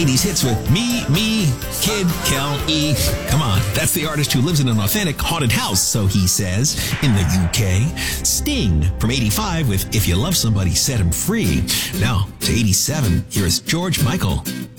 80s hits with me, Kid Kelly. Come on, that's the artist who lives in an authentic haunted house, so he says, in the UK. Sting from 85 with If You Love Somebody, Set 'Em Free. Now to 87, here is George Michael.